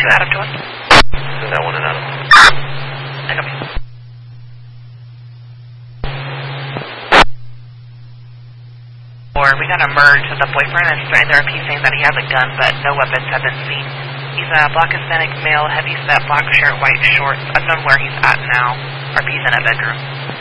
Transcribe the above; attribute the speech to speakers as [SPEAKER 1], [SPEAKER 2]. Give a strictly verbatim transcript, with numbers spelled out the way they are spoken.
[SPEAKER 1] and Adam to us.
[SPEAKER 2] Send that one and Adam.
[SPEAKER 1] I copy. Or we got a merge with the boyfriend and threatened R P saying that he has a gun, but no weapons have been seen. He's a black Hispanic male, heavy set, black shirt, white shorts. Unknown where he's at now. R P's in a bedroom.